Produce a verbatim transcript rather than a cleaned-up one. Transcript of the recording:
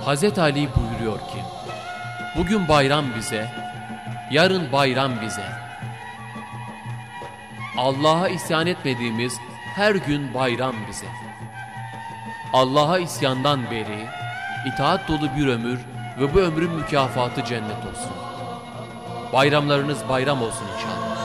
Hazreti Ali buyuruyor ki, bugün bayram bize, yarın bayram bize. Allah'a isyan etmediğimiz her gün bayram bize. Allah'a isyandan beri itaat dolu bir ömür ve bu ömrün mükafatı cennet olsun. Bayramlarınız bayram olsun inşallah.